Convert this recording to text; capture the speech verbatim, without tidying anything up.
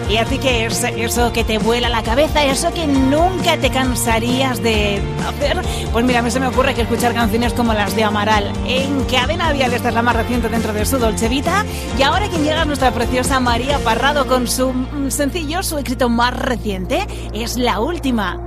¿Y a ti qué es eso que te vuela la cabeza? ¿Eso que nunca te cansarías de hacer? Pues mira, a mí se me ocurre que escuchar canciones como las de Amaral en Cadena Dial. Esta es la más reciente dentro de su Dolce Vita. Y ahora quien llega es nuestra preciosa María Parrado con su sencillo, su éxito más reciente, es La Última.